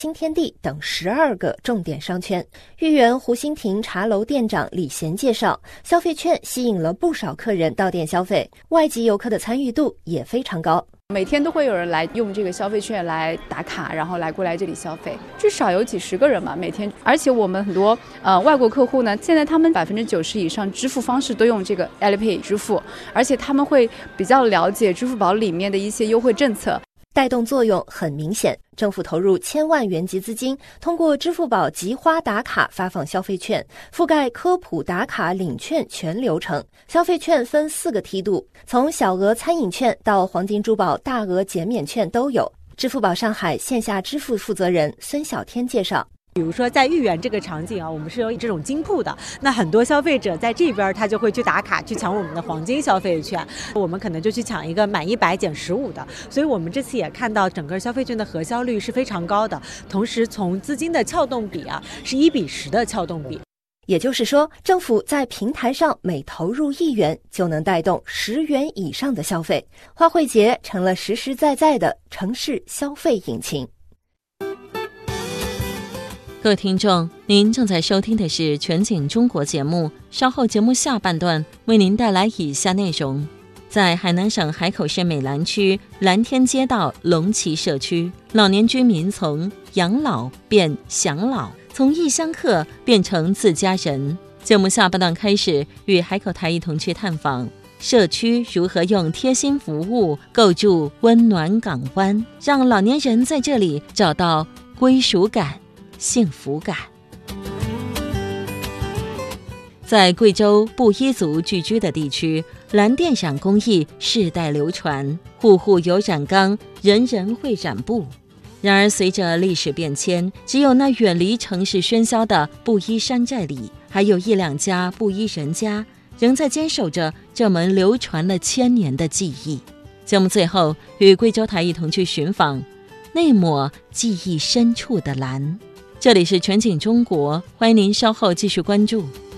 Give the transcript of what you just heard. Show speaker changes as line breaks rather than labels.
新天地等12个重点商圈。豫园湖心亭茶楼店长李贤介绍，消费券吸引了不少客人到店消费，外籍游客的参与度也非常高。
每天都会有人来用这个消费券来打卡，然后过来这里消费，至少有几十个人嘛每天。而且我们很多外国客户呢，现在他们90%以上支付方式都用这个 Alipay 支付，而且他们会比较了解支付宝里面的一些优惠政策。
带动作用很明显，政府投入1000万元级资金，通过支付宝集花打卡发放消费券，覆盖科普打卡领券全流程。消费券分4个梯度，从小额餐饮券到黄金珠宝大额减免券都有。支付宝上海线下支付负责人孙小天介绍，
比如说在豫园这个场景啊，我们是有这种金铺的，那很多消费者在这边他就会去打卡去抢我们的黄金消费券，我们可能就去抢一个满100减15的，所以我们这次也看到整个消费券的核销率是非常高的，同时从资金的撬动比啊是1:10的撬动比。
也就是说，政府在平台上每投入1元就能带动10元以上的消费，花卉节成了实实在在的城市消费引擎。
各位听众，您正在收听的是全景中国节目，稍后节目下半段为您带来以下内容。在海南省海口市美兰区蓝天街道龙旗社区，老年居民从养老变享老，从异乡客变成自家人。节目下半段开始，与海口台一同去探访社区如何用贴心服务构筑温暖港湾，让老年人在这里找到归属感、幸福感。在贵州布依族聚居的地区，蓝靛染工艺世代流传，户户有染缸，人人会染布。然而随着历史变迁，只有那远离城市喧嚣的布依山寨里，还有1、2家布依人家仍在坚守着这门流传了1000年的技艺。节目最后与贵州台一同去寻访那抹记忆深处的蓝。这里是全景中国，欢迎您稍后继续关注。